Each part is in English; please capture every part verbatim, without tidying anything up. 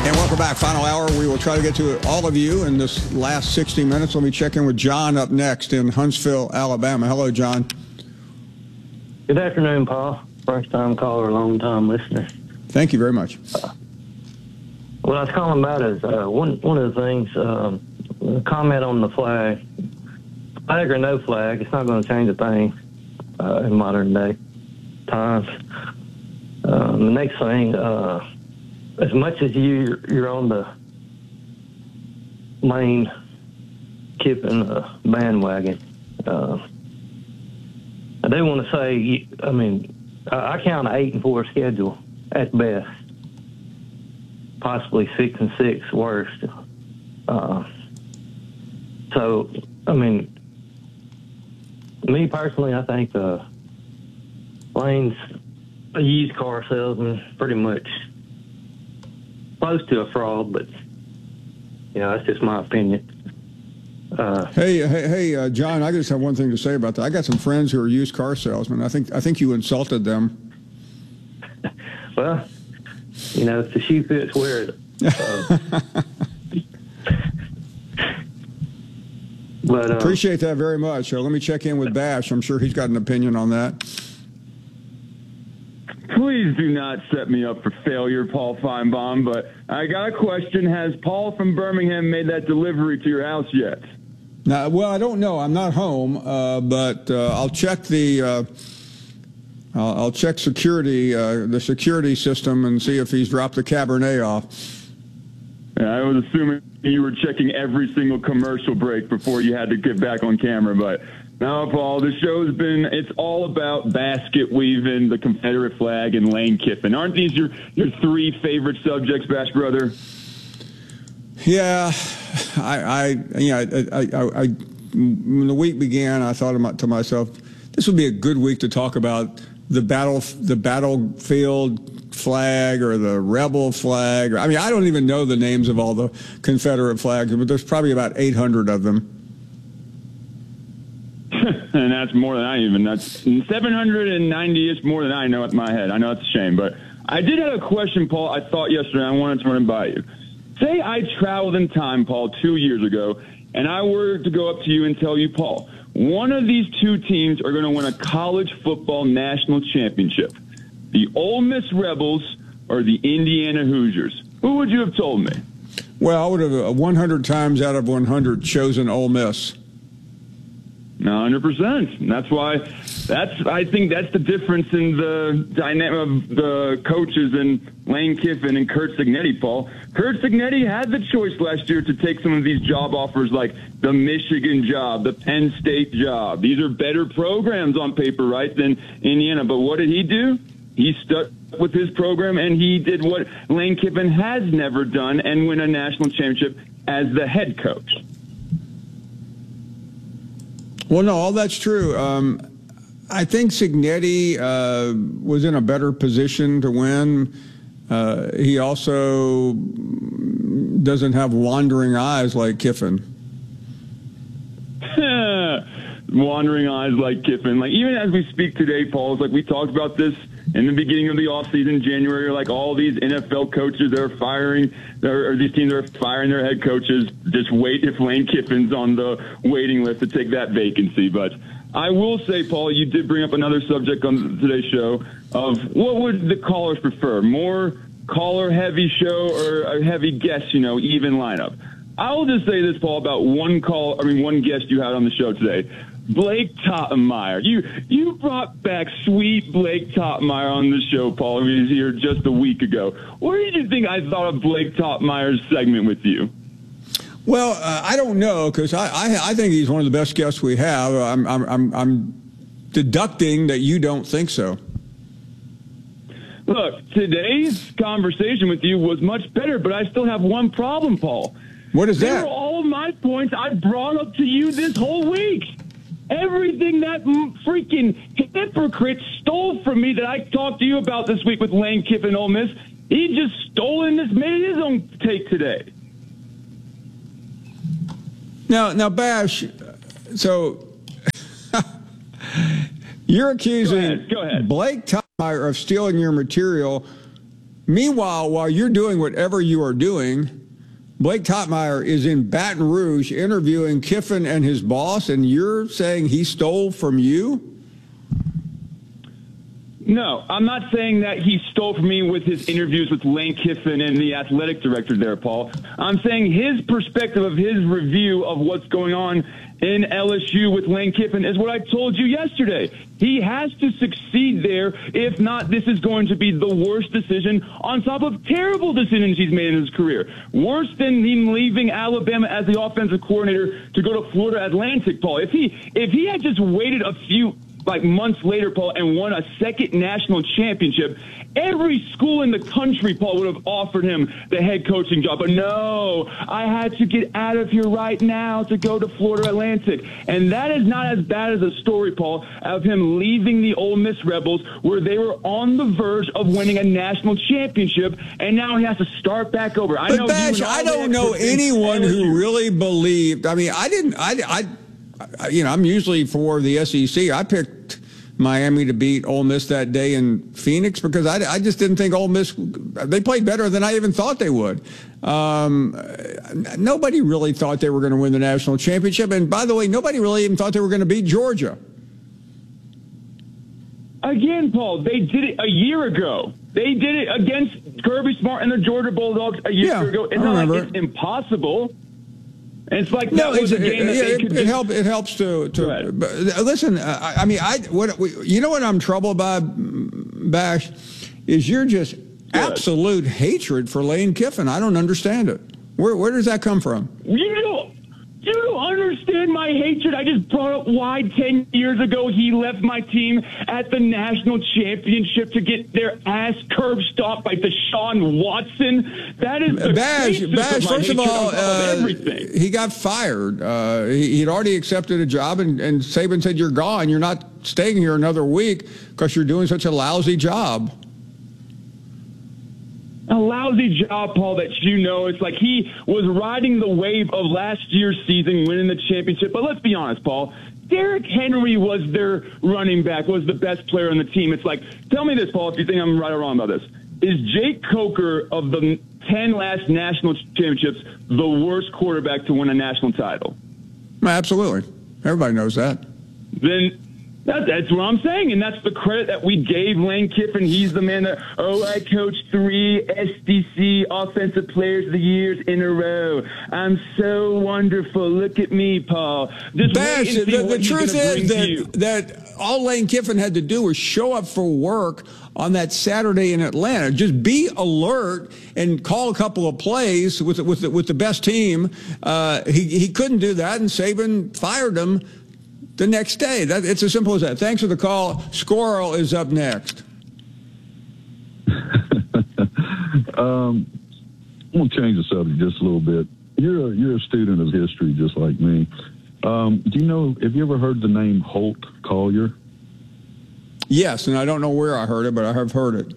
And welcome back. Final hour. We will try to get to all of you in this last sixty minutes. Let me check in with John up next in Huntsville, Alabama. Hello, John. Good afternoon, Paul. First-time caller, long-time listener. Thank you very much. Uh, what I was calling about is uh, one one of the things, um, comment on the flag. Flag or no flag, it's not going to change a thing uh, in modern-day times. Um, the next thing, uh, as much as you, you're on the Lane Kiffin uh, bandwagon, uh, I do want to say, I mean, I count an eight and four schedule at best, possibly six and six worst. Uh, so, I mean, me personally, I think uh, Lane's a used car salesman, pretty much close to a fraud, but you know, that's just my opinion. Uh, hey, hey, hey, uh, John! I just have one thing to say about that. I got some friends who are used car salesmen. I think, I think you insulted them. Well, you know, if the shoe fits, wear it. Uh, but, uh, Appreciate that very much. Uh, let me check in with Bash. I'm sure he's got an opinion on that. Please do not set me up for failure, Paul Feinbaum, but I got a question. Has Paul from Birmingham made that delivery to your house yet? Now, well, I don't know. I'm not home, uh, but uh, I'll check the uh, I'll, I'll check security, uh, the security system, and see if he's dropped the Cabernet off. Yeah, I was assuming you were checking every single commercial break before you had to get back on camera, but no, Paul, the show's been, it's all about basket weaving, the Confederate flag, and Lane Kiffin. Aren't these your, your three favorite subjects, Bash Brother? Yeah, I, I you know, I, I, I, when the week began, I thought to myself, this would be a good week to talk about the battle, the battlefield flag or the rebel flag. I mean, I don't even know the names of all the Confederate flags, but there's probably about eight hundred of them. And that's more than I even, that's seven hundred ninety is more than I know at my head. I know it's a shame, but I did have a question, Paul, I thought yesterday. I wanted to run it by you. Say I traveled in time, Paul, two years ago, and I were to go up to you and tell you, Paul, one of these two teams are going to win a college football national championship, the Ole Miss Rebels or the Indiana Hoosiers. Who would you have told me? Well, I would have one hundred times out of one hundred chosen Ole Miss. one hundred percent. That's why, that's, I think that's the difference in the dynamic of the coaches and Lane Kiffin and Curt Cignetti, Paul. Curt Cignetti had the choice last year to take some of these job offers like the Michigan job, the Penn State job. These are better programs on paper, right, than Indiana. But what did he do? He stuck with his program, and he did what Lane Kiffin has never done and win a national championship as the head coach. Well, no, all that's true. Um, I think Cignetti uh, was in a better position to win. Uh, he also doesn't have wandering eyes like Kiffin. Wandering eyes like Kiffin. Like, even as we speak today, Paul, it's like we talked about this in the beginning of the offseason, January, like all these N F L coaches that are firing, or these teams are firing their head coaches. Just wait if Lane Kiffin's on the waiting list to take that vacancy. But I will say, Paul, you did bring up another subject on today's show of what would the callers prefer, more caller-heavy show or a heavy guest, you know, even lineup. I'll just say this, Paul, about one call, I mean, one guest you had on the show today. Blake Tottenmeyer. You you brought back sweet Blake Tottenmeyer on the show, Paul. He was here just a week ago. What did you think I thought of Blake Tottenmeyer's segment with you? Well, uh, I don't know, because I, I I think he's one of the best guests we have. I'm I'm I'm, I'm deducting that you don't think so. Look, today's conversation with you was much better, but I still have one problem, Paul. What is that? They were all of my points I brought up to you this whole week. Everything that freaking hypocrite stole from me that I talked to you about this week with Lane Kiffin, Ole Miss, he just stole and just made his own take today. Now, now, Bash, so you're accusing Go ahead. Go ahead. Blake Tottenmeyer of stealing your material. Meanwhile, while you're doing whatever you are doing, Blake Toppmeyer is in Baton Rouge interviewing Kiffin and his boss, and you're saying he stole from you? No, I'm not saying that he stole from me with his interviews with Lane Kiffin and the athletic director there, Paul. I'm saying his perspective of his review of what's going on in L S U with Lane Kiffin is what I told you yesterday. He has to succeed there. If not, this is going to be the worst decision on top of terrible decisions he's made in his career. Worse than him leaving Alabama as the offensive coordinator to go to Florida Atlantic, Paul. If he if he had just waited a few like months later, Paul, and won a second national championship, every school in the country, Paul, would have offered him the head coaching job. But no, I had to get out of here right now to go to Florida Atlantic. And that is not as bad as a story, Paul, of him leaving the Ole Miss Rebels, where they were on the verge of winning a national championship, and now he has to start back over. I but know Bash, you and I don't know anyone who really believed. I mean, I didn't. I, I You know, I'm usually for the S E C. I picked Miami to beat Ole Miss that day in Phoenix because I, I just didn't think Ole Miss, they played better than I even thought they would. Um, nobody really thought they were going to win the national championship. And by the way, nobody really even thought they were going to beat Georgia. Again, Paul, they did it a year ago. They did it against Kirby Smart and the Georgia Bulldogs a year yeah, ago. It's I not remember. like it's impossible. And it's like no, that was it's, a game it, that yeah, they it, could it, just, help, it helps to, to but listen, I, I mean, I what we, you know what I'm troubled by, Bash, is you're just absolute hatred for Lane Kiffin. I don't understand it. Where where does that come from? You don't, you don't understand my hatred. I just brought up why ten years ago he left my team at the national championship to get their ass curb stomped by Deshaun Watson. That is the Bash, Bash, of first of all, of uh, he got fired. Uh, he, he'd already accepted a job, and, and Saban said, you're gone. You're not staying here another week because you're doing such a lousy job. A lousy job, Paul, that you know. It's like he was riding the wave of last year's season, winning the championship. But let's be honest, Paul. Derrick Henry was their running back, was the best player on the team. It's like, tell me this, Paul, if you think I'm right or wrong about this. Is Jake Coker of the ten last national championships the worst quarterback to win a national title? Absolutely. Everybody knows that. Then that, that's what I'm saying, and that's the credit that we gave Lane Kiffin. He's the man that, oh, I coached three S D C Offensive Players of the Years in a row. I'm so wonderful. Look at me, Paul. Just Bash, wait and see the, what the he's truth gonna bring is to you. that, that all Lane Kiffin had to do was show up for work on that Saturday in Atlanta. Just be alert and call a couple of plays with with the, with the best team. Uh, he he couldn't do that, and Saban fired him the next day. That, it's as simple as that. Thanks for the call. Squirrel is up next. um, I'm going to change the subject just a little bit. You're a, you're a student of history just like me. Um, do you know, have you ever heard the name Holt Collier? Yes, and I don't know where I heard it, but I have heard it.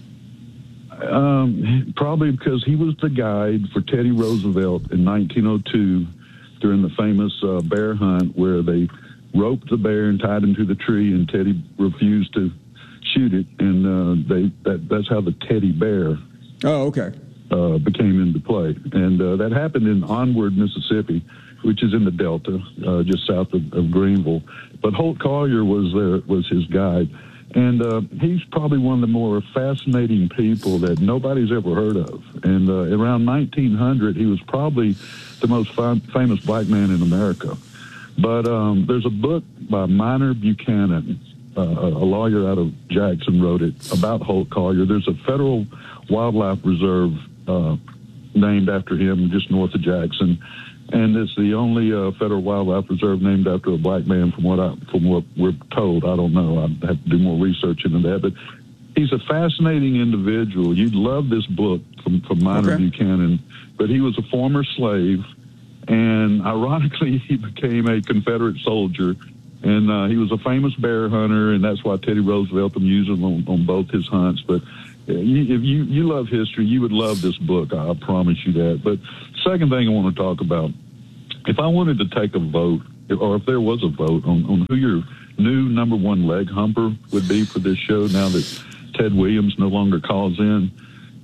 Um, probably because he was the guide for Teddy Roosevelt in nineteen oh two during the famous uh, bear hunt where they roped the bear and tied him to the tree, and Teddy refused to shoot it, and uh, they that, that's how the teddy bear Oh, okay. uh, became into play. And uh, that happened in Onward, Mississippi, which is in the Delta, uh, just south of, of Greenville. But Holt Collier was there, was his guide. And uh, he's probably one of the more fascinating people that nobody's ever heard of. And uh, around nineteen hundred, he was probably the most fam- famous black man in America. But um, there's a book by Minor Buchanan, uh, a lawyer out of Jackson, wrote it about Holt Collier. There's a federal wildlife reserve uh, named after him just north of Jackson. And it's the only uh, federal wildlife reserve named after a black man, from what I, from what we're told. I don't know. I have to do more research into that. But he's a fascinating individual. You'd love this book from, from Minor Okay. Buchanan. But he was a former slave, and ironically, he became a Confederate soldier. And uh, he was a famous bear hunter, and that's why Teddy Roosevelt used him on, on both his hunts. But you, if you, you love history, you would love this book. I, I promise you that. But second thing I want to talk about, if I wanted to take a vote, or if there was a vote on, on who your new number one leg humper would be for this show now that Ted Williams no longer calls in,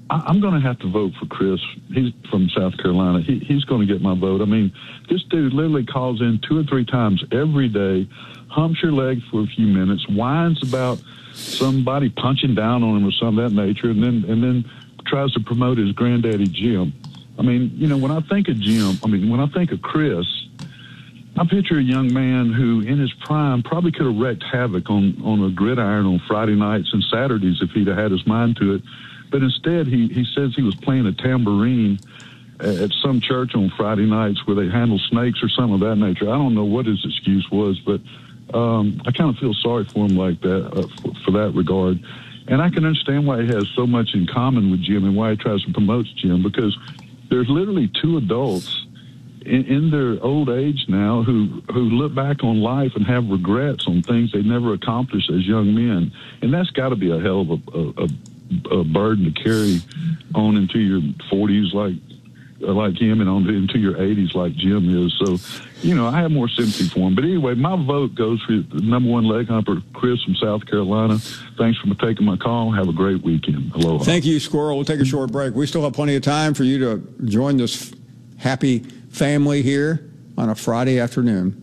I, I'm going to have to vote for Chris. He's from South Carolina. He, he's going to get my vote. I mean, this dude literally calls in two or three times every day, humps your leg for a few minutes, whines about somebody punching down on him or something of that nature, and then and then tries to promote his granddaddy Jim. I mean, you know, when I think of Jim, I mean, when I think of Chris, I picture a young man who, in his prime, probably could have wreaked havoc on, on a gridiron on Friday nights and Saturdays if he'd have had his mind to it. But instead, he, he says he was playing a tambourine at some church on Friday nights where they handle snakes or something of that nature. I don't know what his excuse was, but um, I kind of feel sorry for him like that, uh, for, for that regard. And I can understand why he has so much in common with Jim and why he tries to promote Jim, because there's literally two adults in, in their old age now who, who look back on life and have regrets on things they never accomplished as young men. And that's got to be a hell of a, a, a burden to carry on into your forties like like him and on into your eighties like Jim is. So, you know, I have more sympathy for him. But anyway, my vote goes for the number one leg humper, Chris from South Carolina. Thanks for taking my call. Have a great weekend. Aloha. Thank you, Squirrel. We'll take a short break. We still have plenty of time for you to join this happy family here on a Friday afternoon.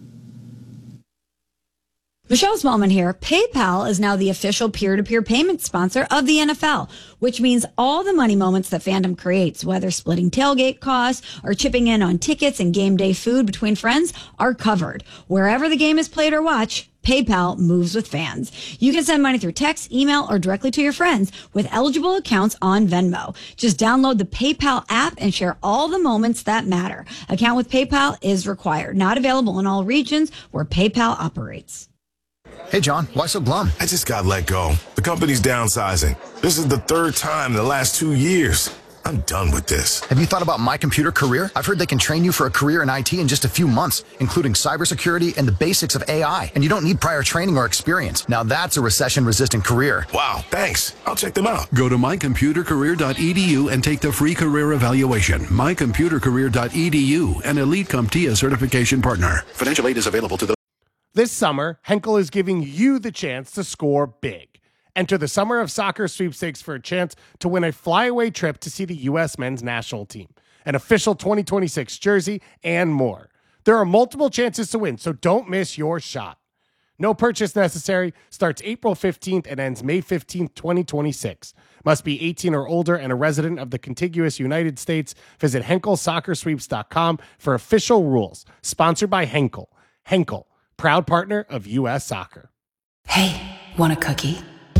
Michelle Smallman here. PayPal is now the official peer-to-peer payment sponsor of the N F L, which means all the money moments that fandom creates, whether splitting tailgate costs or chipping in on tickets and game day food between friends, are covered. Wherever the game is played or watched, PayPal moves with fans. You can send money through text, email, or directly to your friends with eligible accounts on Venmo. Just download the PayPal app and share all the moments that matter. Account with PayPal is required. Not available in all regions where PayPal operates. Hey, John, why so glum? I just got let go. The company's downsizing. This is the third time in the last two years. I'm done with this. Have you thought about My Computer Career? I've heard they can train you for a career in I T in just a few months, including cybersecurity and the basics of A I. And you don't need prior training or experience. Now that's a recession-resistant career. Wow, thanks. I'll check them out. Go to my computer career dot e d u and take the free career evaluation. my computer career dot e d u, an Elite CompTIA certification partner. Financial aid is available to those. This summer, Henkel is giving you the chance to score big. Enter the Summer of Soccer sweepstakes for a chance to win a flyaway trip to see the U S men's national team, an official twenty twenty-six jersey, and more. There are multiple chances to win, so don't miss your shot. No purchase necessary. Starts April fifteenth and ends May fifteenth, twenty twenty-six. Must be eighteen or older and a resident of the contiguous United States. Visit Henkel Soccer Sweeps dot com for official rules. Sponsored by Henkel. Henkel, proud partner of U S Soccer. Hey, want a cookie?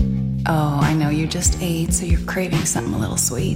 Oh, I know you just ate, so you're craving something a little sweet.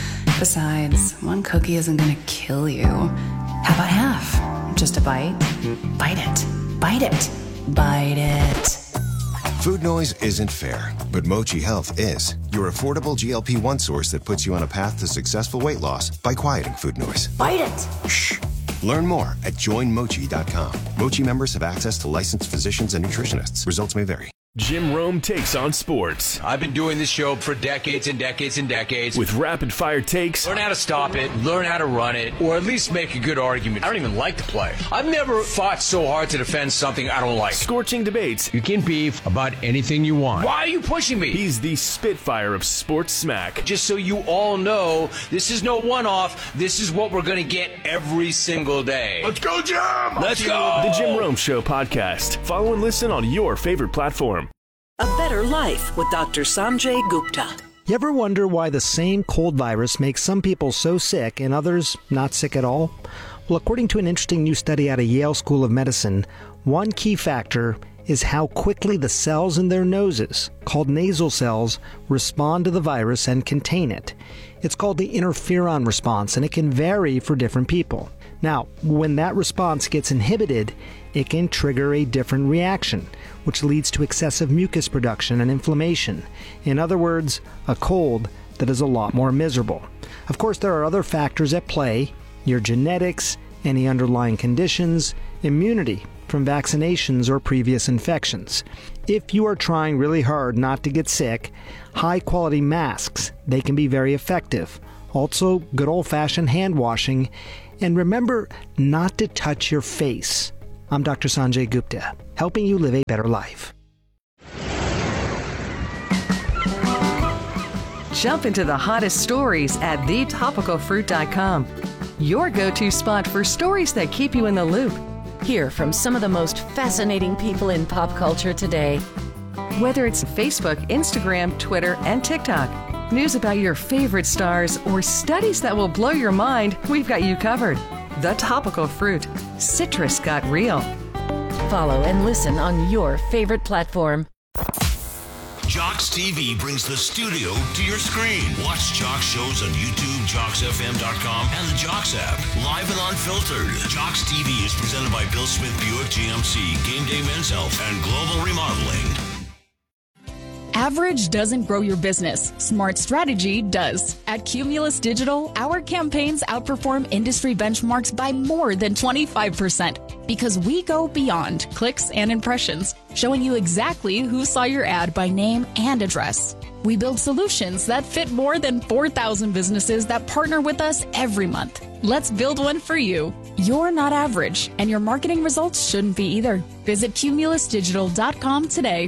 Besides, one cookie isn't gonna kill you. How about half? Just a bite? Bite it. Bite it. Bite it. Food noise isn't fair, but Mochi Health is. Your affordable G L P one source that puts you on a path to successful weight loss by quieting food noise. Bite it. Shh. Learn more at join mochi dot com. Mochi members have access to licensed physicians and nutritionists. Results may vary. Jim Rome takes on sports. I've been doing this show for decades and decades and decades. With rapid-fire takes. Learn how to stop it, learn how to run it, or at least make a good argument. I don't even like the play. I've never fought so hard to defend something I don't like. Scorching debates. You can beef about anything you want. Why are you pushing me? He's the Spitfire of sports smack. Just so you all know, this is no one-off. This is what we're going to get every single day. Let's go, Jim! Let's go! The Jim Rome Show podcast. Follow and listen on your favorite platform. A Better Life with Doctor Sanjay Gupta. You ever wonder why the same cold virus makes some people so sick and others not sick at all? Well, according to an interesting new study out of Yale School of Medicine, one key factor is how quickly the cells in their noses, called nasal cells, respond to the virus and contain it. It's called the interferon response, and it can vary for different people. Now, when that response gets inhibited, it can trigger a different reaction, which leads to excessive mucus production and inflammation. In other words, a cold that is a lot more miserable. Of course, there are other factors at play: your genetics, any underlying conditions, immunity from vaccinations or previous infections. If you are trying really hard not to get sick, high-quality masks, they can be very effective. Also, good old-fashioned hand washing. And remember not to touch your face. I'm Doctor Sanjay Gupta, helping you live a better life. Jump into the hottest stories at the topical fruit dot com. Your go-to spot for stories that keep you in the loop. Hear from some of the most fascinating people in pop culture today. Whether it's Facebook, Instagram, Twitter, and TikTok, news about your favorite stars, or studies that will blow your mind, we've got you covered. The Topical Fruit. Citrus got real. Follow and listen on your favorite platform. Jocks T V brings the studio to your screen. Watch Jocks shows on YouTube, jocks f m dot com, and the Jocks app. Live and unfiltered. Jocks T V is presented by Bill Smith Buick G M C, Game Day Men's Health, and Global Remodeling. Average doesn't grow your business. Smart strategy does. At Cumulus Digital, our campaigns outperform industry benchmarks by more than twenty-five percent because we go beyond clicks and impressions, showing you exactly who saw your ad by name and address. We build solutions that fit more than four thousand businesses that partner with us every month. Let's build one for you. You're not average, and your marketing results shouldn't be either. Visit cumulus digital dot com today.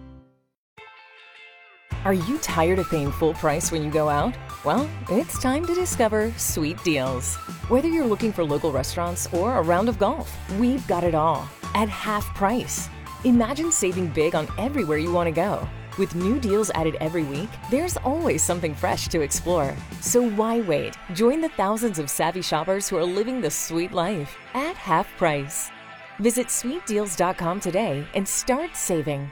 Are you tired of paying full price when you go out? Well, it's time to discover Sweet Deals. Whether you're looking for local restaurants or a round of golf, we've got it all at half price. Imagine saving big on everywhere you want to go. With new deals added every week, there's always something fresh to explore. So why wait? Join the thousands of savvy shoppers who are living the sweet life at half price. Visit sweet deals dot com today and start saving.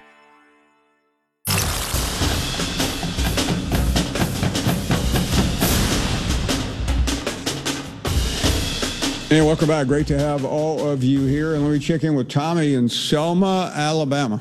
Hey, welcome back. Great to have all of you here. And let me check in with Tommy in Selma, Alabama.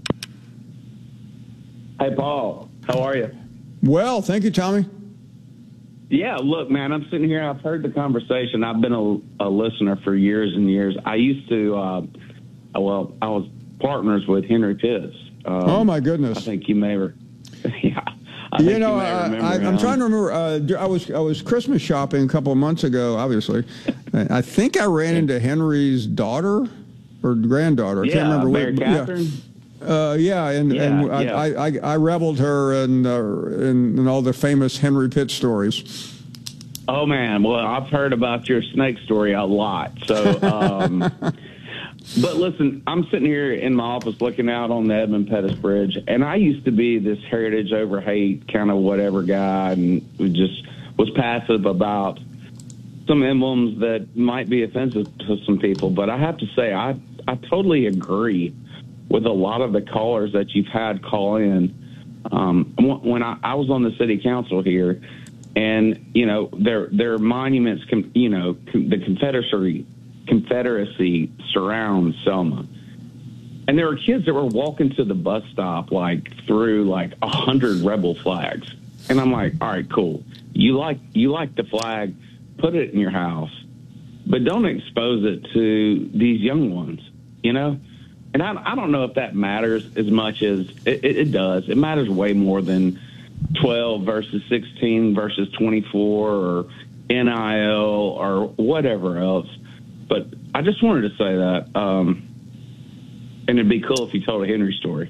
Hey, Paul. How are you? Well, thank you, Tommy. Yeah, look, man, I'm sitting here. I've heard the conversation. I've been a, a listener for years and years. I used to, uh, well, I was partners with Henry Pitts. Um, oh, my goodness. I think you may have, yeah. I you think know, you may uh, remember I, I'm him. trying to remember. Uh, I was I was Christmas shopping a couple of months ago, obviously. I think I ran into Henry's daughter or granddaughter. I yeah, can't remember. Mary what, Catherine. Yeah, uh, yeah and, yeah, and I, yeah. I, I, I reveled her in, uh, in, in all the famous Henry Pitts stories. Oh, man. Well, I've heard about your snake story a lot. So, um, but listen, I'm sitting here in my office looking out on the Edmund Pettus Bridge, and I used to be this heritage over hate kind of whatever guy, and just was passive about some emblems that might be offensive to some people. But I have to say, I, I totally agree with a lot of the callers that you've had call in. Um, when I, I was on the city council here, and, you know, their, their monuments, you know, the Confederacy Confederacy surrounds Selma. And there were kids that were walking to the bus stop, like, through, like, a hundred rebel flags. And I'm like, all right, cool. You like you like the flag, put it in your house, but don't expose it to these young ones, you know? And I, I don't know if that matters as much as it, it, it does. It matters way more than twelve versus sixteen versus twenty-four or N I L or whatever else. But I just wanted to say that, um, and it'd be cool if you told a Henry story.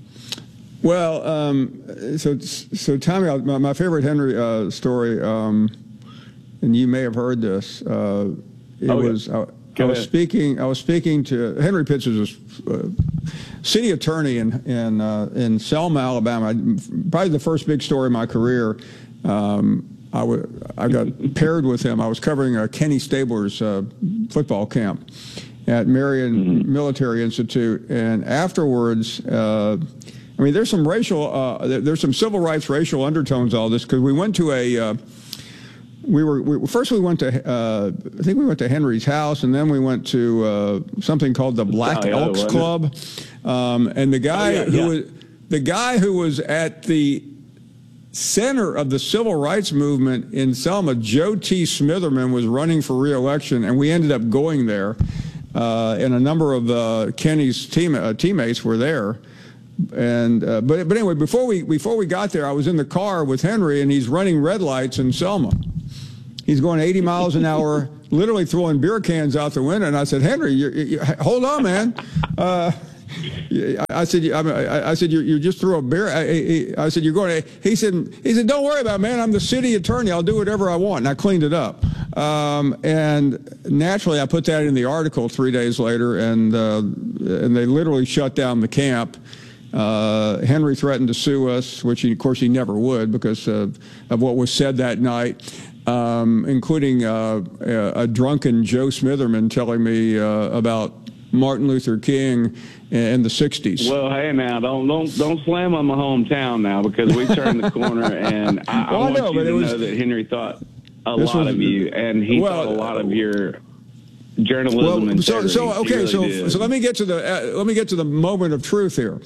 Well, um, so so Tommy, my, my favorite Henry uh, story, um, and you may have heard this. Uh, it oh, was yeah. I, I was speaking. I was speaking to Henry Pitts, is a uh, city attorney in in uh, in Selma, Alabama. Probably the first big story of my career. Um, I, w- I got paired with him. I was covering a Kenny Stabler's uh, football camp at Marion mm-hmm. Military Institute, and afterwards, uh, I mean, there's some racial, uh, there's some civil rights, racial undertones to all this, because we went to a, uh, we were we, first we went to, uh, I think we went to Henry's house, and then we went to uh, something called the Black oh, Elks Club, um, and the guy oh, yeah, who yeah. was the guy who was at the center of the civil rights movement in Selma, Joe T. Smitherman, was running for re-election, and we ended up going there, uh, and a number of uh, Kenny's team, uh, teammates were there. And uh, but but anyway, before we before we got there, I was in the car with Henry, and he's running red lights in Selma. He's going eighty miles an hour, literally throwing beer cans out the window. And I said, Henry, you, you, hold on, man. Uh, I said, I, I said, you, you just threw a bear. I, I said, you're going to, he said, he said, don't worry about it, man. I'm the city attorney. I'll do whatever I want. And I cleaned it up. Um, and naturally, I put that in the article three days later, and, uh, and they literally shut down the camp. Uh, Henry threatened to sue us, which he, of course he never would because of, of what was said that night. Um, including uh, a, a drunken Joe Smitherman telling me uh, about Martin Luther King in the sixties. Well, hey, now don't don't don't slam on my hometown now because we turned the corner, and I, well, I want I know, you to was, know that Henry thought a lot was, of you, and he well, thought a lot of your journalism. Well, so, so okay, really so did. so let me get to the uh, let me get to the moment of truth here.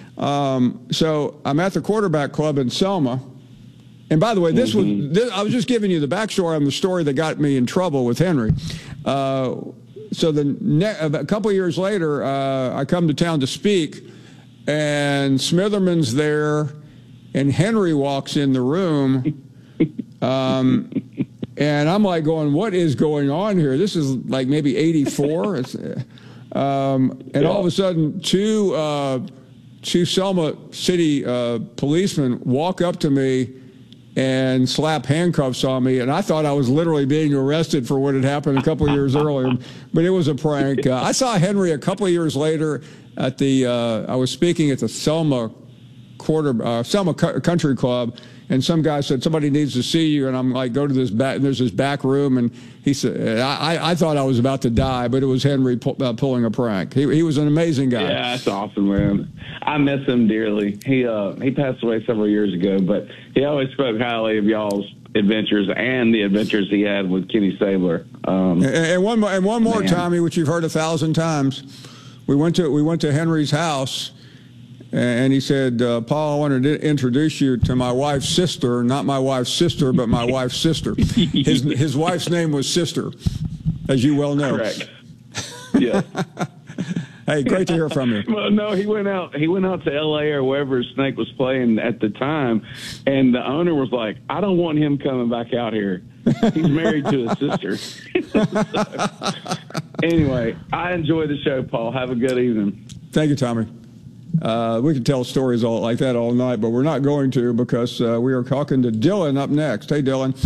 Um, so I'm at the quarterback club in Selma. And by the way, this mm-hmm. was this, I was just giving you the backstory on the story that got me in trouble with Henry. Uh, so the ne- a couple of years later, uh, I come to town to speak, and Smitherman's there, and Henry walks in the room, um, and I'm like going, "What is going on here? This is like maybe eighty-four." It's, um, and all of a sudden, two uh, two Selma City uh, policemen walk up to me and slap handcuffs on me, and I thought I was literally being arrested for what had happened a couple of years earlier, but it was a prank. Uh, I saw Henry a couple of years later at the, uh, I was speaking at the Selma quarter, uh, Selma Country Club, and some guy said, somebody needs to see you, and I'm like, go to this back, and there's this back room, and he said, I, I thought I was about to die, but it was Henry pu- uh, pulling a prank. He, he was an amazing guy. Yeah, that's awesome, man. I miss him dearly. He uh, he passed away several years ago, but he always spoke highly of y'all's adventures and the adventures he had with Kenny Stabler. Um, and, and one more, and one more, man. Tommy, which you've heard a thousand times. We went to we went to Henry's house. And he said, uh, Paul, I wanted to introduce you to my wife's sister, not my wife's sister, but my wife's sister. His his wife's name was Sister, as you well know. Correct. Yeah. Hey, great to hear from you. Well, no, he went out. He went out to L A or wherever Snake was playing at the time, and the owner was like, "I don't want him coming back out here. He's married to his sister." So, anyway, I enjoy the show, Paul. Have a good evening. Thank you, Tommy. Uh, we could tell stories all like that all night, but we're not going to because uh, we are talking to Dylan up next. Hey, Dylan.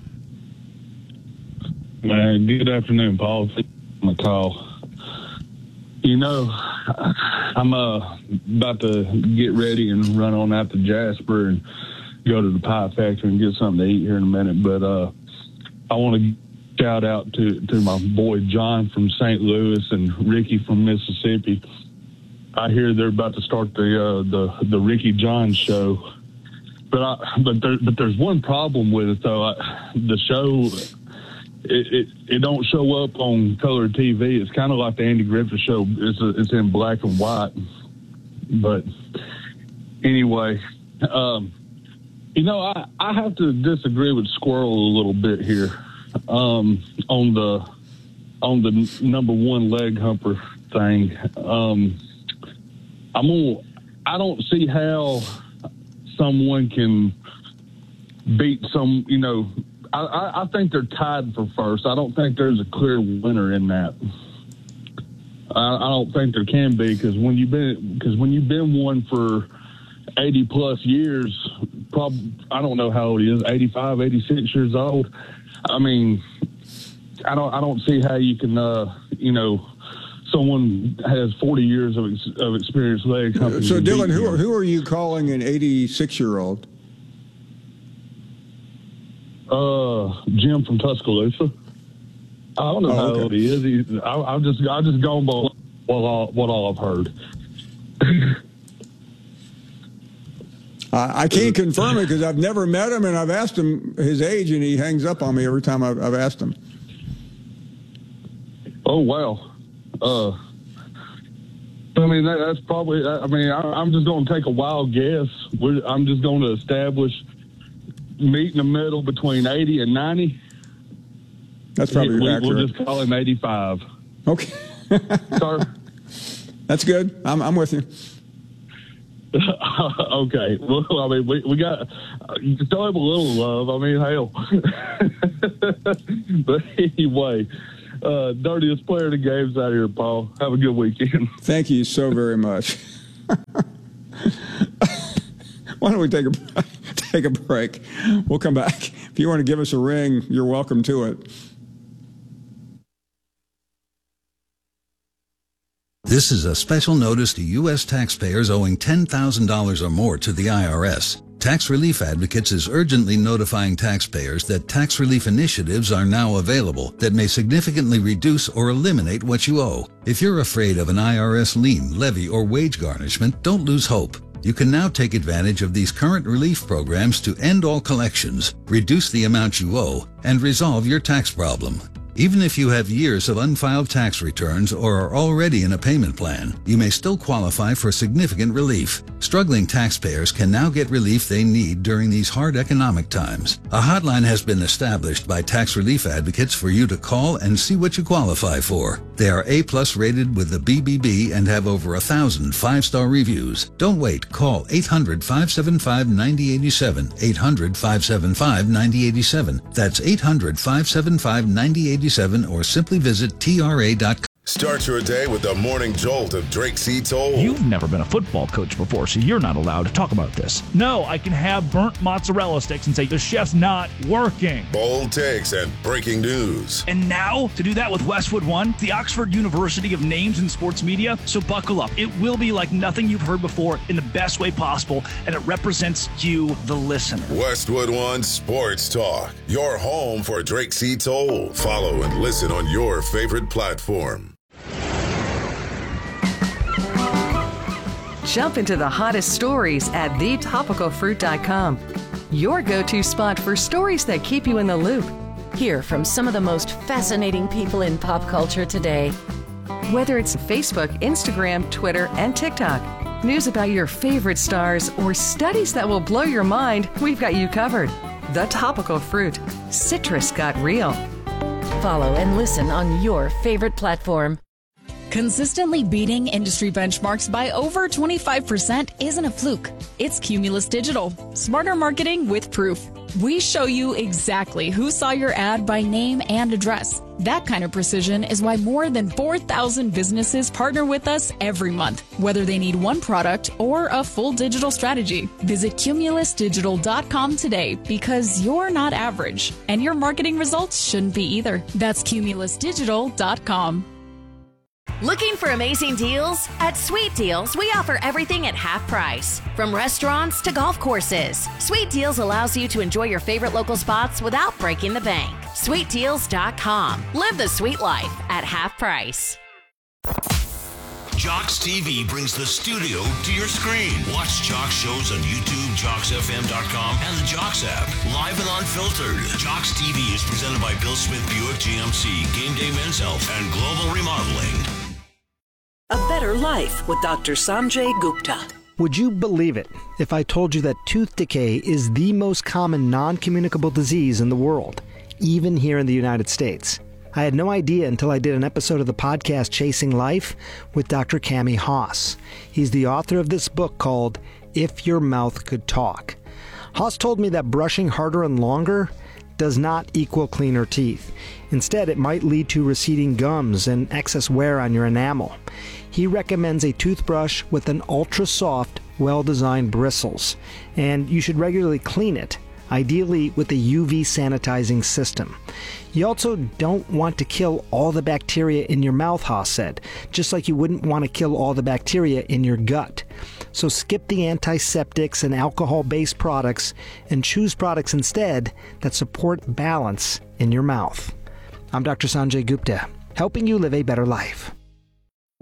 Uh, good afternoon, Paul. My call. You know, I'm uh, about to get ready and run on out to Jasper and go to the pie factory and get something to eat here in a minute. But uh, I want to shout out to, to my boy John from Saint Louis and Ricky from Mississippi. I hear they're about to start the uh, the the Ricky John show, but I, but there, but there's one problem with it though. I, the show it, it it don't show up on color T V. It's kind of like the Andy Griffith show. It's a, it's in black and white. But anyway, um, you know I, I have to disagree with Squirrel a little bit here um, on the on the number one leg humper thing. Um, I'm gonna, I don't see how someone can beat some, you know, I, I, I think they're tied for first. I don't think there's a clear winner in that. I, I don't think there can be because when you've been, because when you've been one for eighty plus years, probably, I don't know how old he is, eighty-five, eighty-six years old. I mean, I don't, I don't see how you can, uh, you know, someone has forty years of, ex- of experience leg company. So, Dylan, who are, who are you calling an eighty-six-year-old? Uh, Jim from Tuscaloosa. I don't know oh, how okay. old he is. He, I, I've just I've just gone by what all, what all I've heard. I, I can't confirm it because I've never met him, and I've asked him his age, and he hangs up on me every time I've, I've asked him. Oh, wow. Uh, I mean, that, that's probably, I mean, I, I'm just going to take a wild guess. We're, I'm just going to establish meet in the middle between eighty and ninety. That's probably we, accurate. We'll just call him eighty-five. Okay. Sir? That's good. I'm, I'm with you. Okay. Well, I mean, we, we got, uh, you can throw him a little love. I mean, hell. But anyway, uh, dirtiest player in the game's out here, Paul. Have a good weekend. Thank you so very much. Why don't we take a take a break? We'll come back. If you want to give us a ring, you're welcome to it. This is a special notice to U S taxpayers owing ten thousand dollars or more to the I R S. Tax Relief Advocates is urgently notifying taxpayers that tax relief initiatives are now available that may significantly reduce or eliminate what you owe. If you're afraid of an I R S lien, levy, or wage garnishment, don't lose hope. You can now take advantage of these current relief programs to end all collections, reduce the amount you owe, and resolve your tax problem. Even if you have years of unfiled tax returns or are already in a payment plan, you may still qualify for significant relief. Struggling taxpayers can now get relief they need during these hard economic times. A hotline has been established by Tax Relief Advocates for you to call and see what you qualify for. They are A-plus rated with the B B B and have over a thousand five-star reviews. Don't wait. Call eight hundred, five seven five, nine zero eight seven, eight hundred, five seven five, nine zero eight seven. That's eight hundred, five seven five, nine zero eight seven or simply visit T R A dot com. Start your day with the morning jolt of Drake C. Toll. You've never been a football coach before, so you're not allowed to talk about this. No, I can have burnt mozzarella sticks and say the chef's not working. Bold takes and breaking news. And now, to do that with Westwood One, the Oxford University of Names in Sports Media. So buckle up. It will be like nothing you've heard before in the best way possible, and it represents you, the listener. Westwood One Sports Talk, your home for Drake C. Toll. Follow and listen on your favorite platform. Jump into the hottest stories at the topical fruit dot com. Your go-to spot for stories that keep you in the loop. Hear from some of the most fascinating people in pop culture today. Whether it's Facebook, Instagram, Twitter, and TikTok, news about your favorite stars, or studies that will blow your mind, we've got you covered. The Topical Fruit. Citrus got real. Follow and listen on your favorite platform. Consistently beating industry benchmarks by over twenty-five percent isn't a fluke. It's Cumulus Digital. Smarter marketing with proof. We show you exactly who saw your ad by name and address. That kind of precision is why more than four thousand businesses partner with us every month, whether they need one product or a full digital strategy. Visit cumulus digital dot com today because you're not average, and your marketing results shouldn't be either. That's cumulus digital dot com. Looking for amazing deals? At Sweet Deals, we offer everything at half price. From restaurants to golf courses, Sweet Deals allows you to enjoy your favorite local spots without breaking the bank. sweet deals dot com. Live the sweet life at half price. Jocks T V brings the studio to your screen. Watch Jocks shows on YouTube, jocks f m dot com, and the Jocks app. Live and unfiltered. Jocks T V is presented by Bill Smith Buick G M C, Game Day Men's Health, and Global Remodeling. A Better Life with Doctor Sanjay Gupta. Would you believe it if I told you that tooth decay is the most common non-communicable disease in the world, even here in the United States? I had no idea until I did an episode of the podcast Chasing Life with Doctor Cami Haas. He's the author of this book called If Your Mouth Could Talk. Haas told me that brushing harder and longer does not equal cleaner teeth. Instead, it might lead to receding gums and excess wear on your enamel. He recommends a toothbrush with an ultra-soft, well-designed bristles, and you should regularly clean it, ideally with a U V sanitizing system. You also don't want to kill all the bacteria in your mouth, Haas said, just like you wouldn't want to kill all the bacteria in your gut. So skip the antiseptics and alcohol-based products and choose products instead that support balance in your mouth. I'm Doctor Sanjay Gupta, helping you live a better life.